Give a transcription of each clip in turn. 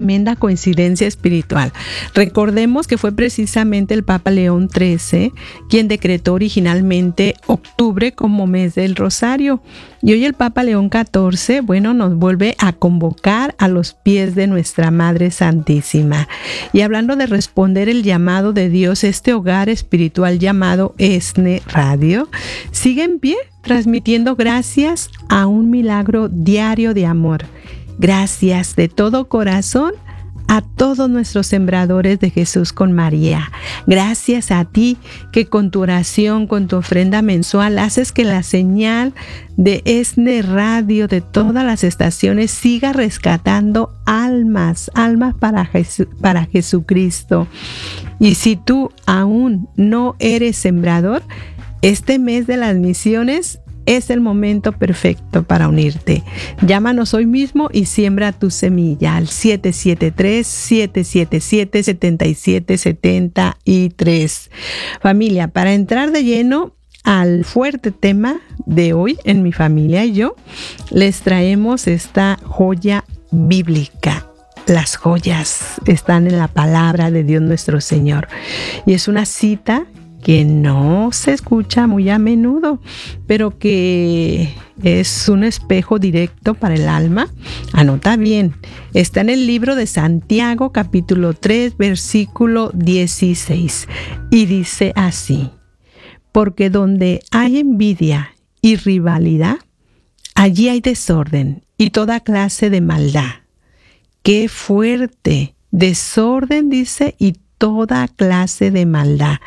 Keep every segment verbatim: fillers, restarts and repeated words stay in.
tremenda coincidencia espiritual. Recordemos que fue precisamente el Papa León trece quien decretó originalmente octubre como mes del Rosario. Y hoy el Papa León catorce, bueno, nos vuelve a convocar a los pies de nuestra Madre Santísima. Y hablando de responder el llamado de Dios, este hogar espiritual llamado ESNE Radio sigue en pie, transmitiendo gracias a un milagro diario de amor. Gracias de todo corazón a todos nuestros sembradores de Jesús con María. Gracias a ti que con tu oración, con tu ofrenda mensual, haces que la señal de ESNE Radio de todas las estaciones siga rescatando almas, almas para, Jesu, para Jesucristo. Y si tú aún no eres sembrador, este mes de las misiones es el momento perfecto para unirte. Llámanos hoy mismo y siembra tu semilla al siete siete tres, siete siete siete, siete siete siete tres. Familia, para entrar de lleno al fuerte tema de hoy en Mi Familia y Yo, les traemos esta joya bíblica. Las joyas están en la palabra de Dios nuestro Señor. Y es una cita que no se escucha muy a menudo, pero que es un espejo directo para el alma. Anota bien, está en el libro de Santiago, capítulo tres, versículo dieciséis, y dice así: porque donde hay envidia y rivalidad, allí hay desorden y toda clase de maldad. ¡Qué fuerte! Desorden, dice, y toda clase de maldad.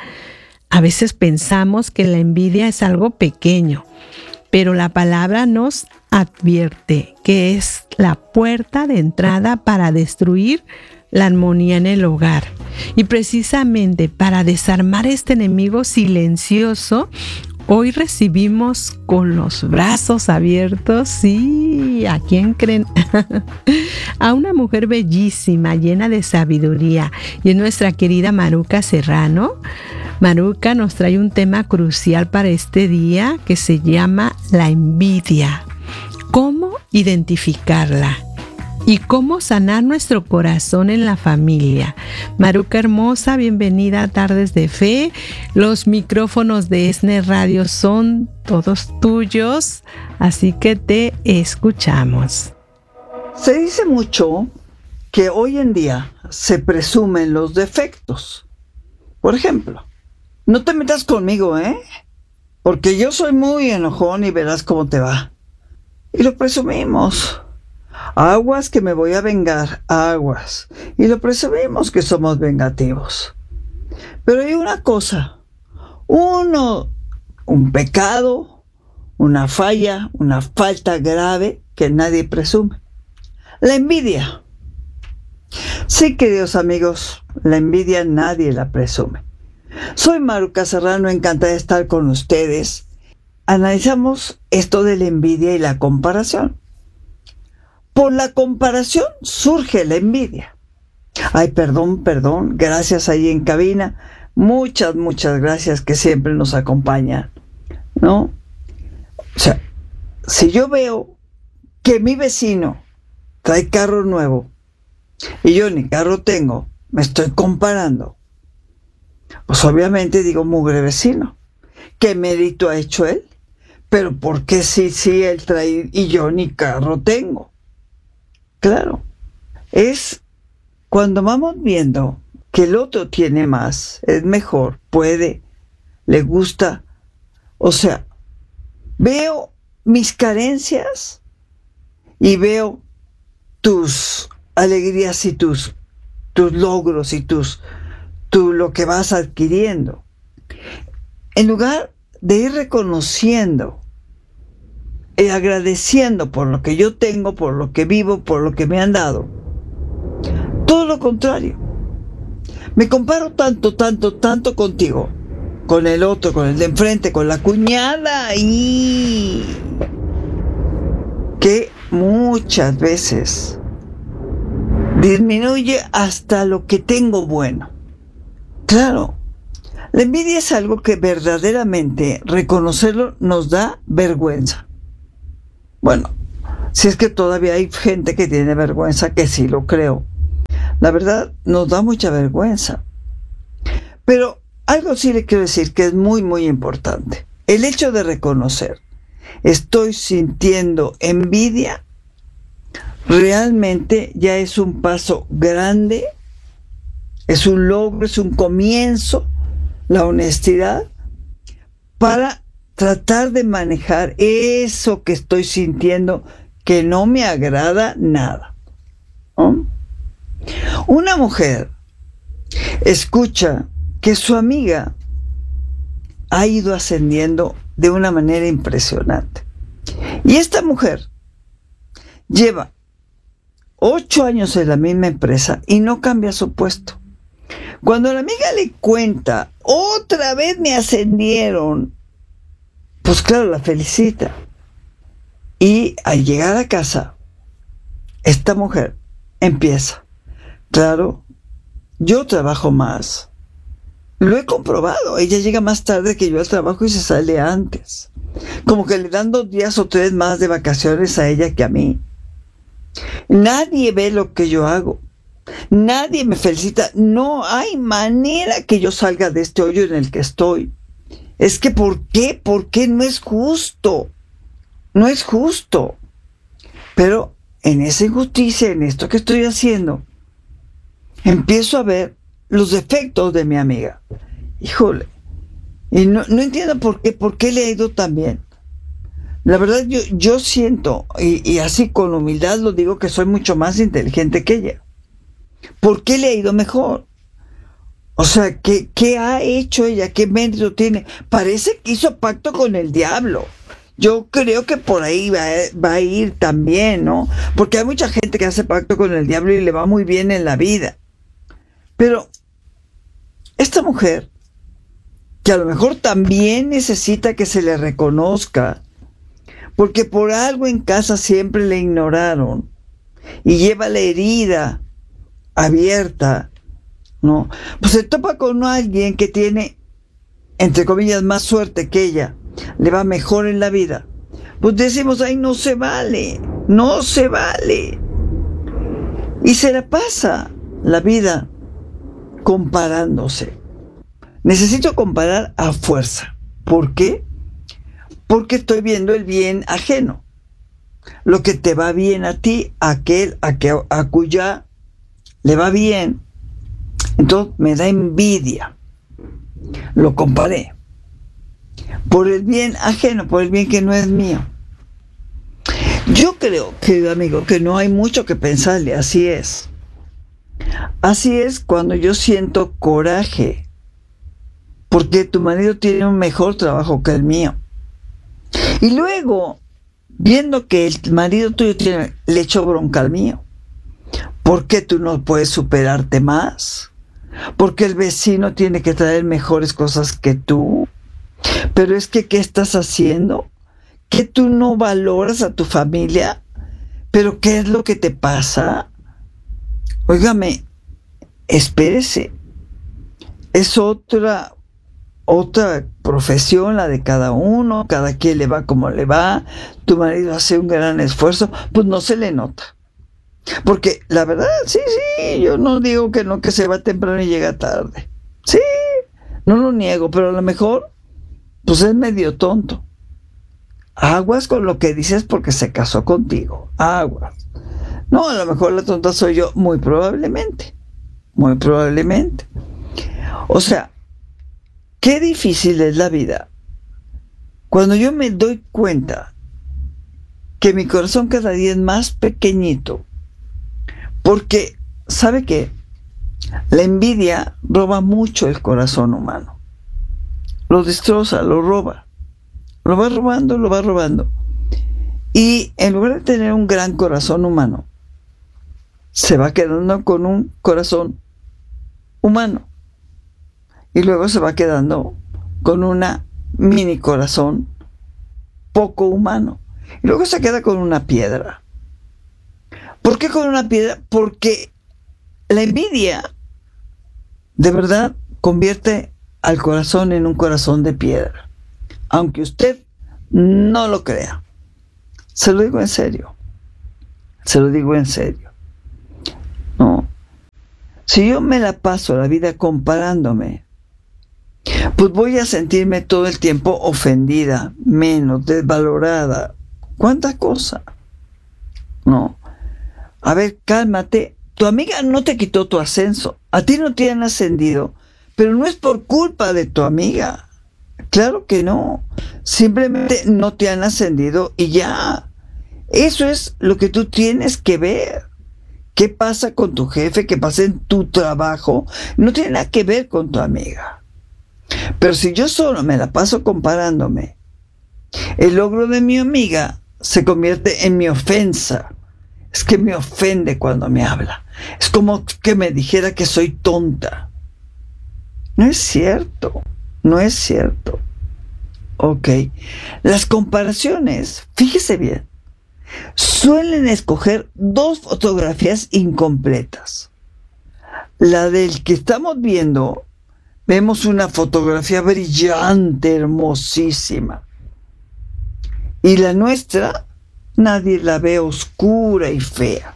A veces pensamos que la envidia es algo pequeño, pero la palabra nos advierte que es la puerta de entrada para destruir la armonía en el hogar. Y precisamente para desarmar este enemigo silencioso, hoy recibimos con los brazos abiertos, sí, ¿a quién creen? A una mujer bellísima, llena de sabiduría, y es nuestra querida Maruca Serrano. Maruca nos trae un tema crucial para este día que se llama la envidia. ¿Cómo identificarla? Y cómo sanar nuestro corazón en la familia. Maruca hermosa, bienvenida a Tardes de Fe. Los micrófonos de ESNE Radio son todos tuyos, así que te escuchamos. Se dice mucho que hoy en día se presumen los defectos. Por ejemplo, no te metas conmigo, ¿eh? Porque yo soy muy enojón y verás cómo te va. Y lo presumimos. Aguas que me voy a vengar, aguas. Y lo presumimos que somos vengativos. Pero hay una cosa. Uno, un pecado, una falla, una falta grave que nadie presume. La envidia. Sí, queridos amigos, la envidia nadie la presume. Soy Maruca Serrano, encantada de estar con ustedes. Analizamos esto de la envidia y la comparación. Por la comparación surge la envidia. Ay, perdón, perdón, gracias ahí en cabina. Muchas, muchas gracias que siempre nos acompañan, ¿no? O sea, si yo veo que mi vecino trae carro nuevo y yo ni carro tengo, me estoy comparando. Pues obviamente digo, mugre vecino, ¿qué mérito ha hecho él? Pero ¿por qué sí, sí él trae y yo ni carro tengo? Claro, es cuando vamos viendo que el otro tiene más, es mejor, puede, le gusta. O sea, veo mis carencias y veo tus alegrías y tus, tus logros y tus, tu, lo que vas adquiriendo. En lugar de ir reconociendo y agradeciendo por lo que yo tengo, por lo que vivo, por lo que me han dado, todo lo contrario. Me comparo tanto, tanto, tanto contigo, con el otro, con el de enfrente, con la cuñada, y que muchas veces disminuye hasta lo que tengo bueno. Claro, la envidia es algo que verdaderamente reconocerlo nos da vergüenza. Bueno, si es que todavía hay gente que tiene vergüenza, que sí lo creo. La verdad, nos da mucha vergüenza. Pero algo sí le quiero decir que es muy, muy importante. El hecho de reconocer, estoy sintiendo envidia, realmente ya es un paso grande, es un logro, es un comienzo, la honestidad, para tratar de manejar eso que estoy sintiendo que no me agrada nada, ¿no? Una mujer escucha que su amiga ha ido ascendiendo de una manera impresionante. Y esta mujer lleva ocho años en la misma empresa y no cambia su puesto. Cuando la amiga le cuenta, otra vez me ascendieron, pues claro, la felicita. Y al llegar a casa, esta mujer empieza, claro, yo trabajo más. Lo he comprobado, ella llega más tarde que yo al trabajo y se sale antes. Como que le dan dos días o tres más de vacaciones a ella que a mí. Nadie ve lo que yo hago. Nadie me felicita. No hay manera que yo salga de este hoyo en el que estoy. Es que ¿por qué? ¿Por qué? No es justo. No es justo. Pero en esa injusticia, en esto que estoy haciendo, empiezo a ver los defectos de mi amiga. Híjole. Y no, no entiendo por qué, por qué le ha ido tan bien. La verdad, yo, yo siento, y, y así con humildad lo digo, que soy mucho más inteligente que ella. ¿Por qué le ha ido mejor? O sea, ¿qué, qué ha hecho ella? ¿Qué mérito tiene? Parece que hizo pacto con el diablo. Yo creo que por ahí va, va a ir también, ¿no? Porque hay mucha gente que hace pacto con el diablo y le va muy bien en la vida. Pero esta mujer, que a lo mejor también necesita que se le reconozca, porque por algo en casa siempre le ignoraron y lleva la herida abierta, ¿no? Pues se topa con alguien que tiene, entre comillas, más suerte que ella, le va mejor en la vida. Pues decimos, ay, no se vale, no se vale. Y se la pasa la vida comparándose. Necesito comparar a fuerza. ¿Por qué? Porque estoy viendo el bien ajeno. Lo que te va bien a ti, a aquel a, que, a cuya le va bien. Entonces me da envidia. Lo comparé. Por el bien ajeno, por el bien que no es mío. Yo creo, querido amigo, que no hay mucho que pensarle. Así es. Así es cuando yo siento coraje. Porque tu marido tiene un mejor trabajo que el mío. Y luego, viendo que el marido tuyo tiene, le echó bronca al mío. ¿Por qué tú no puedes superarte más? Porque el vecino tiene que traer mejores cosas que tú. Pero es que, ¿qué estás haciendo? ¿Que tú no valoras a tu familia? ¿Pero qué es lo que te pasa? Óigame, espérese. Es otra... otra profesión, la de cada uno, cada quien le va como le va, tu marido hace un gran esfuerzo, pues no se le nota. Porque la verdad, sí, sí, yo no digo que no, que se va temprano y llega tarde. Sí, no lo niego, pero a lo mejor, pues es medio tonto. Aguas con lo que dices porque se casó contigo, aguas. No, a lo mejor la tonta soy yo, muy probablemente, muy probablemente. O sea, qué difícil es la vida. Cuando yo me doy cuenta que mi corazón cada día es más pequeñito, porque, ¿sabe qué? La envidia roba mucho el corazón humano. Lo destroza, lo roba. Lo va robando, lo va robando. Y en lugar de tener un gran corazón humano, se va quedando con un corazón humano. Y luego se va quedando con una mini corazón poco humano. Y luego se queda con una piedra. ¿Por qué con una piedra? Porque la envidia de verdad convierte al corazón en un corazón de piedra. Aunque usted no lo crea. Se lo digo en serio. Se lo digo en serio. No. Si yo me la paso la vida comparándome, pues voy a sentirme todo el tiempo ofendida, menos, desvalorada. ¿Cuánta cosa? No. A ver, cálmate. Tu amiga no te quitó tu ascenso. A ti no te han ascendido, pero no es por culpa de tu amiga. Claro que no. Simplemente no te han ascendido y ya. Eso es lo que tú tienes que ver. ¿Qué pasa con tu jefe? ¿Qué pasa en tu trabajo? No tiene nada que ver con tu amiga. Pero si yo solo me la paso comparándome, el logro de mi amiga se convierte en mi ofensa. Es que me ofende cuando me habla. Es como que me dijera que soy tonta. No es cierto. No es cierto. Ok. Las comparaciones, fíjese bien, suelen escoger dos fotografías incompletas. La del que estamos viendo, vemos una fotografía brillante, hermosísima. Y la nuestra, nadie la ve oscura y fea.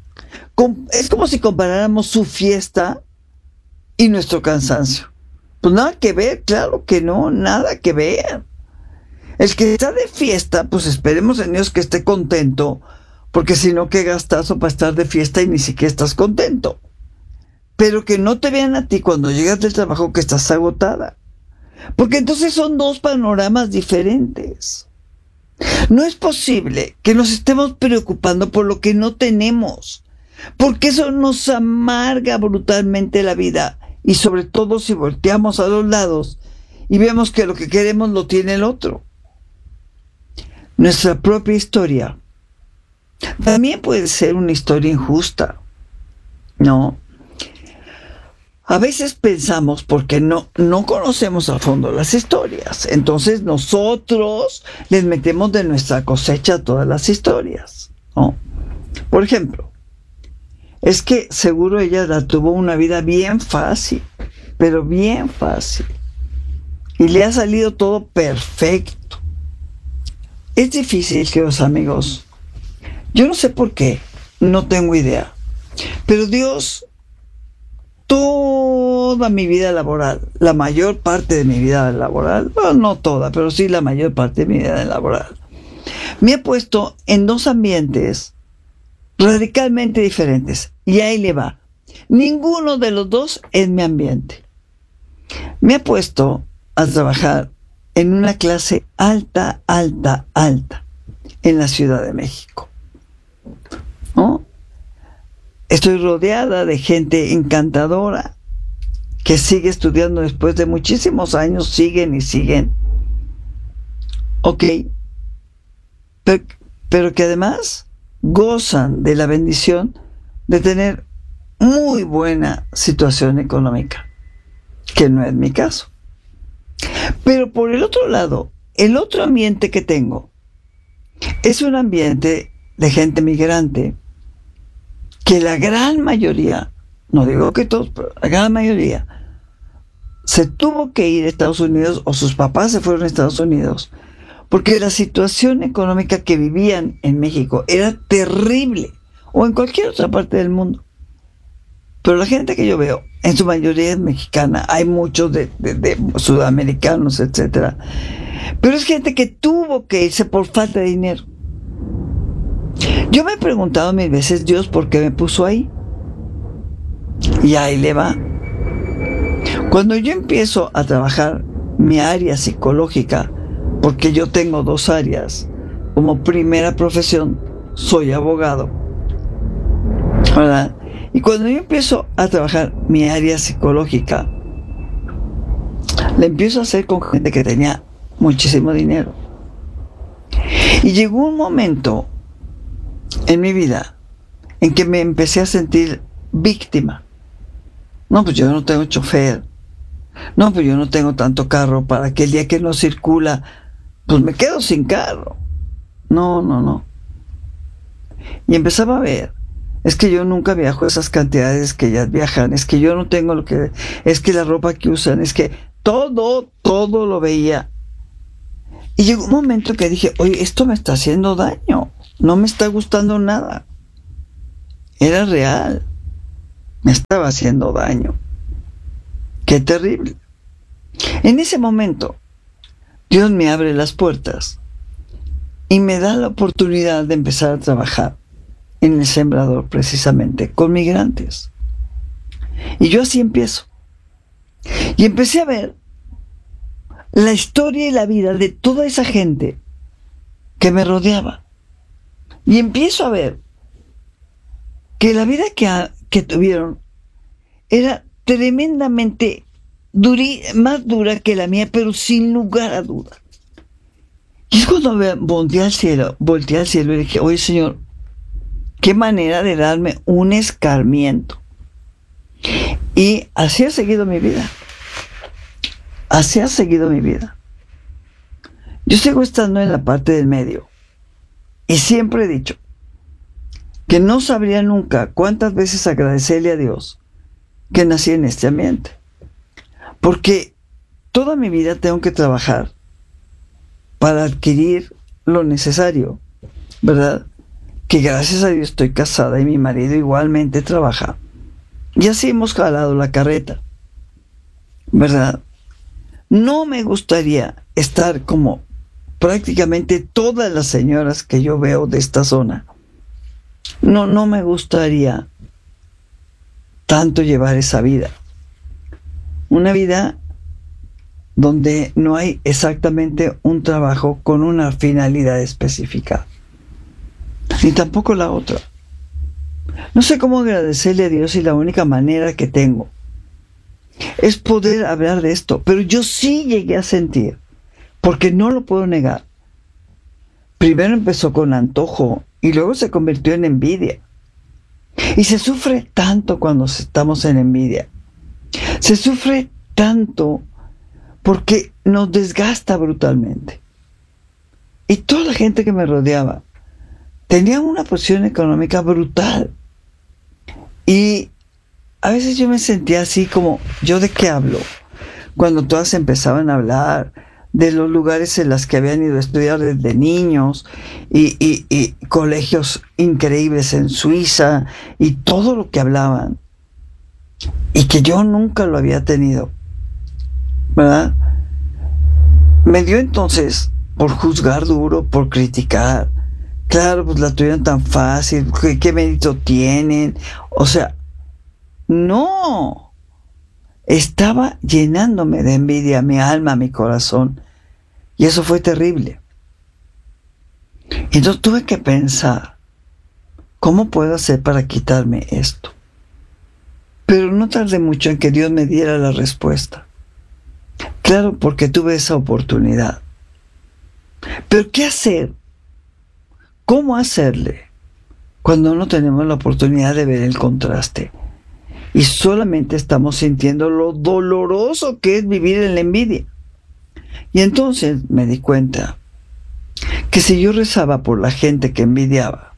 Es como si comparáramos su fiesta y nuestro cansancio. Pues nada que ver, claro que no, nada que ver. El que está de fiesta, pues esperemos en Dios que esté contento, porque si no, qué gastazo para estar de fiesta y ni siquiera estás contento. Pero que no te vean a ti cuando llegas del trabajo que estás agotada, porque entonces son dos panoramas diferentes. No es posible que nos estemos preocupando por lo que no tenemos, porque eso nos amarga brutalmente la vida, y sobre todo si volteamos a los lados y vemos que lo que queremos lo tiene el otro. Nuestra propia historia también puede ser una historia injusta, ¿no? A veces pensamos, porque no, no conocemos a fondo las historias, entonces nosotros les metemos de nuestra cosecha todas las historias, ¿no? Por ejemplo, es que seguro ella la tuvo una vida bien fácil, pero bien fácil, y le ha salido todo perfecto. Es difícil, queridos amigos. Yo no sé por qué, no tengo idea, pero Dios, toda mi vida laboral, la mayor parte de mi vida laboral, bueno, no toda, pero sí la mayor parte de mi vida laboral, me ha puesto en dos ambientes radicalmente diferentes. Y ahí le va. Ninguno de los dos es mi ambiente. Me ha puesto a trabajar en una clase alta, alta, alta, en la Ciudad de México, ¿no? Estoy rodeada de gente encantadora que sigue estudiando después de muchísimos años, siguen y siguen. Ok, pero, pero que además gozan de la bendición de tener muy buena situación económica, que no es mi caso. Pero por el otro lado, el otro ambiente que tengo es un ambiente de gente migrante, que la gran mayoría, no digo que todos, pero la gran mayoría, se tuvo que ir a Estados Unidos, o sus papás se fueron a Estados Unidos, porque la situación económica que vivían en México era terrible, o en cualquier otra parte del mundo. Pero la gente que yo veo, en su mayoría es mexicana, hay muchos de, de, de sudamericanos, etcétera. Pero es gente que tuvo que irse por falta de dinero. Yo me he preguntado mil veces, Dios, ¿por qué me puso ahí? Y ahí le va. Cuando yo empiezo a trabajar mi área psicológica, porque yo tengo dos áreas, como primera profesión, soy abogado, ¿verdad? Y cuando yo empiezo a trabajar mi área psicológica, la empiezo a hacer con gente que tenía muchísimo dinero. Y llegó un momento en mi vida en que me empecé a sentir víctima. No, pues yo no tengo chofer. No, pues yo no tengo tanto carro para que el día que no circula, pues me quedo sin carro. No, no, no. Y empezaba a ver, es que yo nunca viajo esas cantidades que ellas viajan, es que yo no tengo lo que, es que la ropa que usan, es que todo, todo lo veía. Y llegó un momento que dije, oye, esto me está haciendo daño, no me está gustando nada. Era real. me estaba haciendo daño. ¡Qué terrible! En ese momento, Dios me abre las puertas y me da la oportunidad de empezar a trabajar en el sembrador, precisamente con migrantes. Y yo así empiezo. Y empecé a ver la historia y la vida de toda esa gente que me rodeaba. Y empiezo a ver que la vida que, a, que tuvieron era tremendamente duri, más dura que la mía, pero sin lugar a duda. Y es cuando volteé al cielo, volteé al cielo y dije, oye Señor, qué manera de darme un escarmiento. Y así ha seguido mi vida. Así ha seguido mi vida. Yo sigo estando en la parte del medio. Y siempre he dicho que no sabría nunca cuántas veces agradecerle a Dios que nací en este ambiente. Porque toda mi vida tengo que trabajar para adquirir lo necesario, ¿verdad? Que gracias a Dios estoy casada y mi marido igualmente trabaja. Y así hemos jalado la carreta, ¿verdad? No me gustaría estar como prácticamente todas las señoras que yo veo de esta zona. No, no me gustaría tanto llevar esa vida. Una vida donde no hay exactamente un trabajo con una finalidad específica. Ni tampoco la otra. No sé cómo agradecerle a Dios y la única manera que tengo es poder hablar de esto. Pero yo sí llegué a sentir, porque no lo puedo negar. Primero empezó con antojo y luego se convirtió en envidia. Y se sufre tanto cuando estamos en envidia. Se sufre tanto porque nos desgasta brutalmente. Y toda la gente que me rodeaba tenía una posición económica brutal. Y a veces yo me sentía así como, ¿yo de qué hablo? Cuando todas empezaban a hablar de los lugares en los que habían ido a estudiar desde niños y, y, y colegios increíbles en Suiza y todo lo que hablaban y que yo nunca lo había tenido, ¿verdad? Me dio entonces por juzgar duro, por criticar. Claro, pues la tuvieron tan fácil, ¿qué, qué mérito tienen? O sea, no. Estaba llenándome de envidia mi alma, mi corazón. Y eso fue terrible. Entonces tuve que pensar, ¿cómo puedo hacer para quitarme esto? Pero no tardé mucho en que Dios me diera la respuesta. Claro, porque tuve esa oportunidad. Pero ¿qué hacer? ¿Cómo hacerle cuando no tenemos la oportunidad de ver el contraste? Y solamente estamos sintiendo lo doloroso que es vivir en la envidia. Y entonces me di cuenta que si yo rezaba por la gente que envidiaba,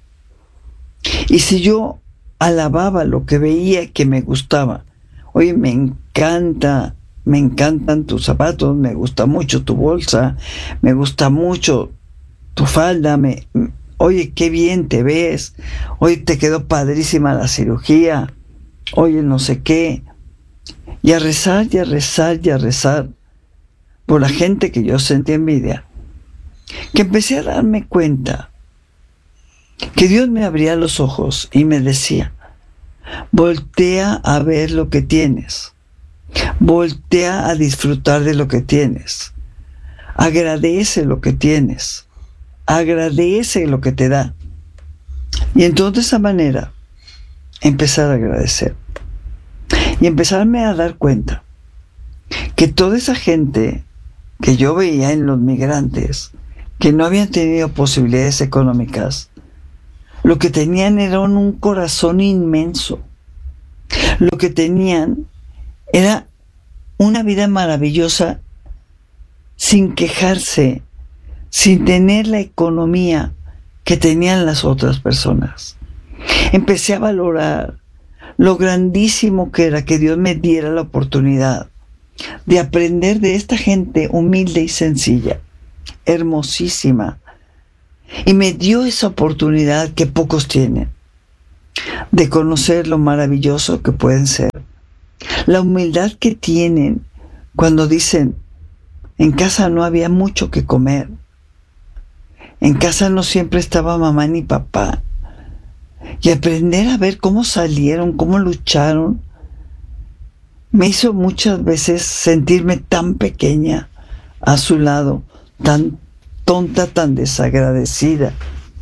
y si yo alababa lo que veía que me gustaba, oye, me encanta, me encantan tus zapatos, me gusta mucho tu bolsa, me gusta mucho tu falda, me, oye, qué bien te ves, oye, te quedó padrísima la cirugía, oye, no sé qué, y a rezar, y a rezar, y a rezar por la gente que yo sentía envidia, que empecé a darme cuenta que Dios me abría los ojos y me decía, voltea a ver lo que tienes, voltea a disfrutar de lo que tienes, agradece lo que tienes, agradece lo que te da. Y entonces de esa manera empezar a agradecer y empezarme a dar cuenta que toda esa gente que yo veía en los migrantes que no habían tenido posibilidades económicas, lo que tenían era un corazón inmenso. Lo que tenían era una vida maravillosa sin quejarse, sin tener la economía que tenían las otras personas. Empecé a valorar lo grandísimo que era que Dios me diera la oportunidad de aprender de esta gente humilde y sencilla, hermosísima, y me dio esa oportunidad que pocos tienen. de conocer lo maravilloso que pueden ser. La humildad que tienen cuando dicen, en casa no había mucho que comer. En casa no siempre estaba mamá ni papá. Y aprender a ver cómo salieron, cómo lucharon, me hizo muchas veces sentirme tan pequeña a su lado, tan tonta, tan desagradecida.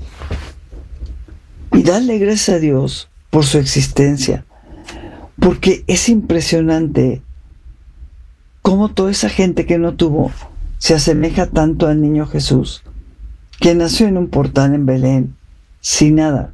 Y darle gracias a Dios por su existencia, porque es impresionante cómo toda esa gente que no tuvo se asemeja tanto al niño Jesús, que nació en un portal en Belén, sin nada.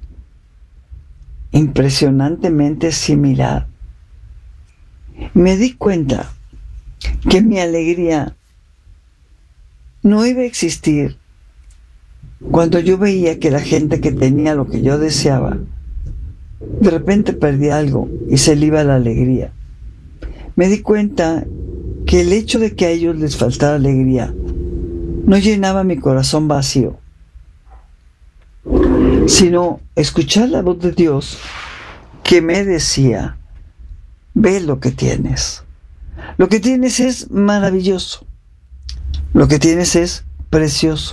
Impresionantemente similar. Me di cuenta que mi alegría no iba a existir cuando yo veía que la gente que tenía lo que yo deseaba, de repente perdía algo y se le iba la alegría. Me di cuenta que el hecho de que a ellos les faltara alegría no llenaba mi corazón vacío, sino escuchar la voz de Dios que me decía, ve lo que tienes. Lo que tienes es maravilloso. Lo que tienes es precioso.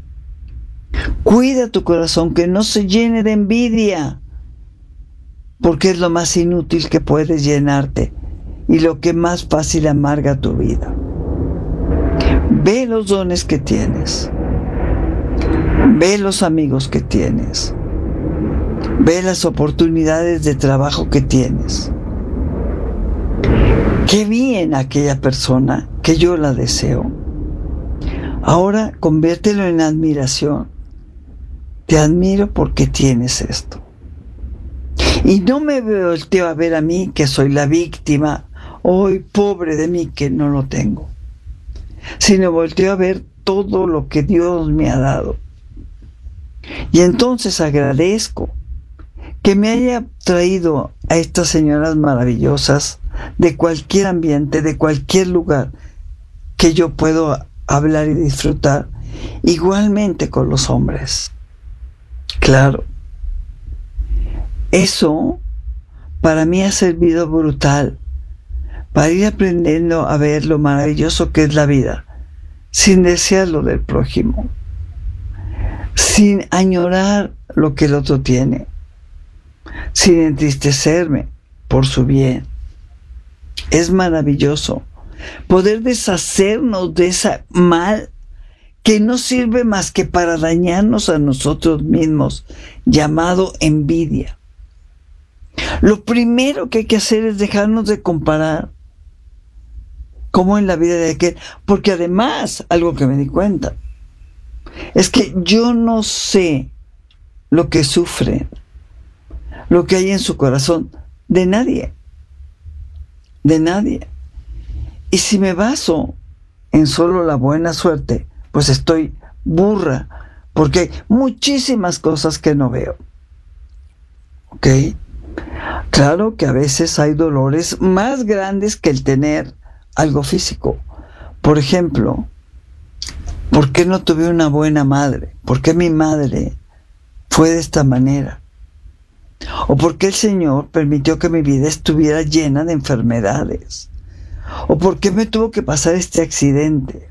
Cuida tu corazón, que no se llene de envidia, porque es lo más inútil que puedes llenarte y lo que más fácil amarga tu vida. Ve los dones que tienes. Ve los amigos que tienes. Ve las oportunidades de trabajo que tienes. Qué bien aquella persona que yo la deseo. Ahora conviértelo en admiración. Te admiro porque tienes esto. Y no me volteo a ver a mí que soy la víctima, hoy pobre de mí que no lo tengo, sino volteo a ver todo lo que Dios me ha dado. Y entonces agradezco que me haya traído a estas señoras maravillosas de cualquier ambiente, de cualquier lugar, que yo puedo hablar y disfrutar, igualmente con los hombres. Claro, eso para mí ha servido brutal para ir aprendiendo a ver lo maravilloso que es la vida, sin desear lo del prójimo, sin añorar lo que el otro tiene, sin entristecerme por su bien. Es maravilloso poder deshacernos de ese mal que no sirve más que para dañarnos a nosotros mismos, llamado envidia. Lo primero que hay que hacer es dejarnos de comparar, como en la vida de aquel, porque además, algo que me di cuenta, es que yo no sé lo que sufre, lo que hay en su corazón, de nadie, de nadie. Y si me baso en solo la buena suerte, pues estoy burra, porque hay muchísimas cosas que no veo. ¿Ok? Claro que a veces hay dolores más grandes que el tener algo físico. Por ejemplo, ¿por qué no tuve una buena madre? ¿Por qué mi madre fue de esta manera? ¿O por qué el Señor permitió que mi vida estuviera llena de enfermedades? ¿O por qué me tuvo que pasar este accidente?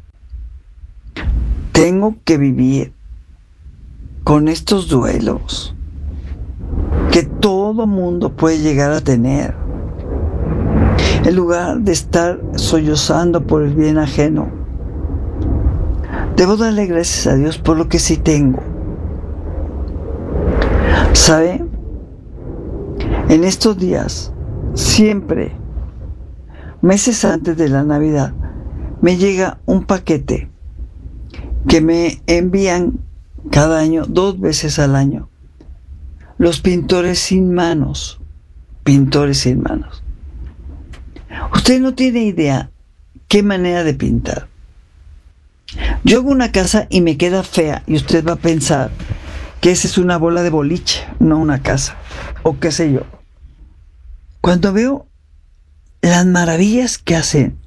Tengo que vivir con estos duelos que todo mundo puede llegar a tener, en lugar de estar sollozando por el bien ajeno. Debo darle gracias a Dios por lo que sí tengo. ¿Sabe? En estos días, siempre, meses antes de la Navidad, me llega un paquete que me envían cada año, dos veces al año, los pintores sin manos, pintores sin manos. Usted no tiene idea qué manera de pintar. Yo hago una casa y me queda fea y usted va a pensar que esa es una bola de boliche, no una casa, o qué sé yo. Cuando veo las maravillas que hacen,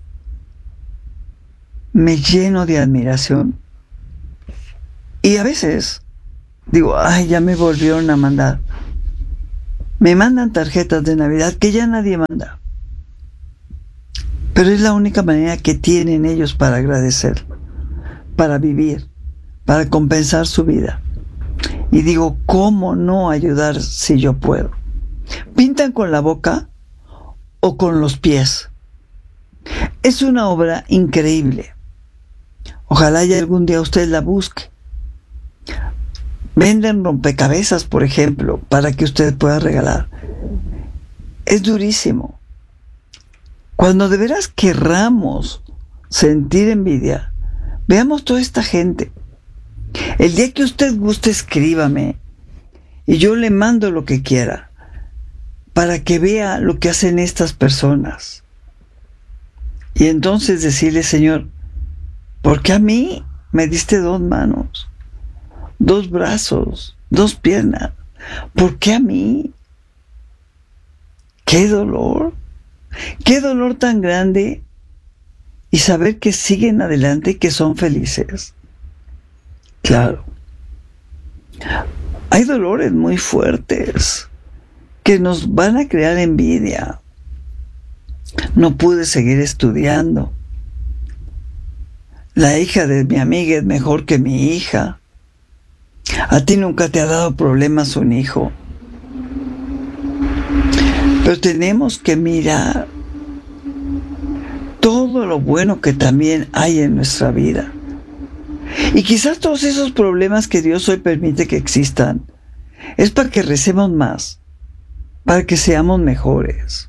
me lleno de admiración. Y a veces digo, ay, ya me volvieron a mandar. Me mandan tarjetas de Navidad que ya nadie manda. Pero es la única manera que tienen ellos para agradecer, para vivir, para compensar su vida. Y digo, ¿cómo no ayudar si yo puedo? ¿Pintan con la boca o con los pies? Es una obra increíble. Ojalá ya algún día usted la busque. Venden rompecabezas, por ejemplo, para que usted pueda regalar. Es durísimo. Cuando de veras querramos sentir envidia, veamos toda esta gente. El día que usted guste, escríbame y yo le mando lo que quiera para que vea lo que hacen estas personas. Y entonces decirle, Señor, ¿por qué a mí me diste dos manos, dos brazos, dos piernas? ¿Por qué a mí? ¡Qué dolor! ¡Qué dolor tan grande! Y saber que siguen adelante y que son felices. Claro. Hay dolores muy fuertes que nos van a crear envidia. No pude seguir estudiando. La hija de mi amiga es mejor que mi hija. A ti nunca te ha dado problemas un hijo. Pero tenemos que mirar todo lo bueno que también hay en nuestra vida. Y quizás todos esos problemas que Dios hoy permite que existan es para que recemos más, para que seamos mejores.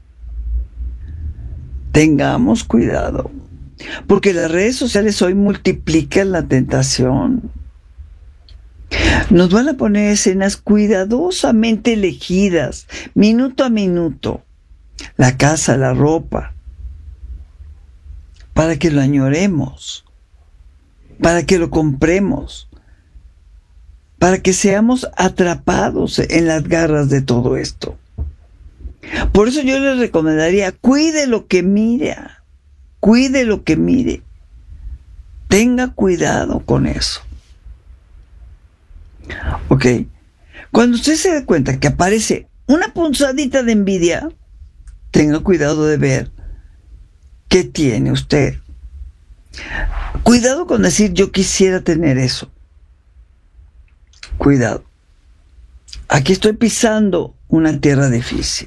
Tengamos cuidado, porque las redes sociales hoy multiplican la tentación. Nos van a poner escenas cuidadosamente elegidas, minuto a minuto. La casa, la ropa, para que lo añoremos, para que lo compremos, para que seamos atrapados en las garras de todo esto. Por eso yo les recomendaría, cuide lo que mira, cuide lo que mire, tenga cuidado con eso. Ok, cuando usted se dé cuenta que aparece una punzadita de envidia, tenga cuidado de ver qué tiene usted. Cuidado con decir yo quisiera tener eso. Cuidado. Aquí estoy pisando una tierra difícil.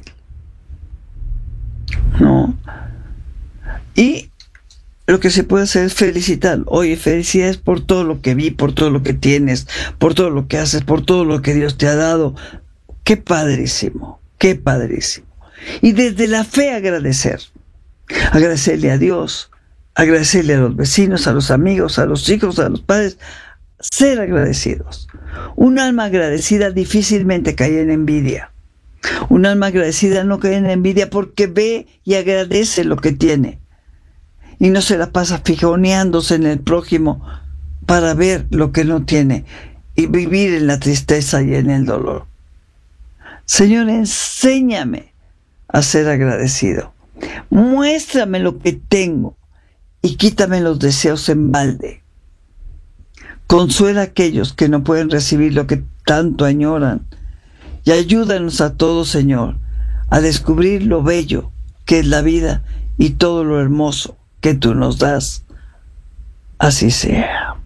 ¿No? Y lo que se puede hacer es felicitar. Oye, felicidades por todo lo que vi, por todo lo que tienes, por todo lo que haces, por todo lo que Dios te ha dado. Qué padrísimo, qué padrísimo. Y desde la fe agradecer. Agradecerle a Dios, agradecerle a los vecinos, a los amigos, a los hijos, a los padres. Ser agradecidos. Un alma agradecida difícilmente cae en envidia. Un alma agradecida no cae en envidia porque ve y agradece lo que tiene. Y no se la pasa fijoneándose en el prójimo para ver lo que no tiene y vivir en la tristeza y en el dolor. Señor, enséñame a ser agradecido. Muéstrame lo que tengo y quítame los deseos en balde. Consuela a aquellos que no pueden recibir lo que tanto añoran y ayúdanos a todos, Señor, a descubrir lo bello que es la vida y todo lo hermoso que tú nos das. Así sea.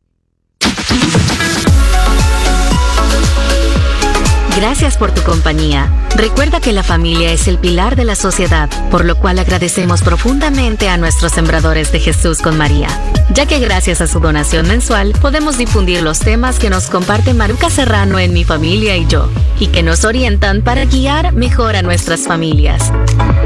Gracias por tu compañía. Recuerda que la familia es el pilar de la sociedad, por lo cual agradecemos profundamente a nuestros sembradores de Jesús con María, ya que gracias a su donación mensual podemos difundir los temas que nos comparte Maruca Serrano en Mi Familia y Yo, y que nos orientan para guiar mejor a nuestras familias.